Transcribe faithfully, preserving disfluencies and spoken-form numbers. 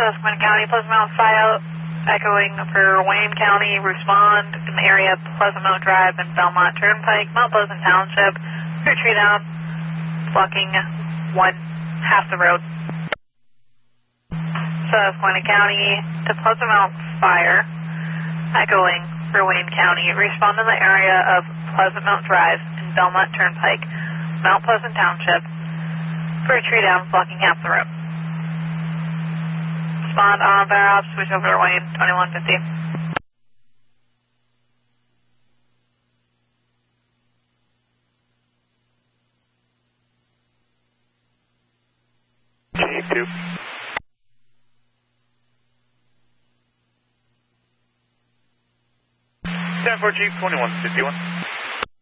Susquehanna County, Pleasant Mountain Fire, echoing for Wayne County, respond in the area of Pleasant Mountain Drive and Belmont Turnpike, Mount Pleasant Township, clear tree down, blocking one half the road. Susquehanna County to Pleasant Mountain Fire, echoing for Wayne County, respond in the area of Pleasant Mountain Drive and Belmont Turnpike, Mount Pleasant Township, clear tree down, blocking half the road. Respond on fire off, switch over to Wayne, twenty-one fifty. G two. ten four G, twenty-one fifty-one.